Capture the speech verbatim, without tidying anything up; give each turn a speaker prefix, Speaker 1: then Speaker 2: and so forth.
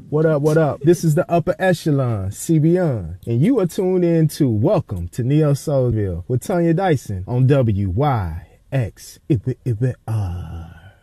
Speaker 1: What up, what up? This is the Upper Echelon, C B on, and you are tuned in to Welcome to Neo Soulville with Tanya Dyson on W Y X. Ibe, ibe, ah.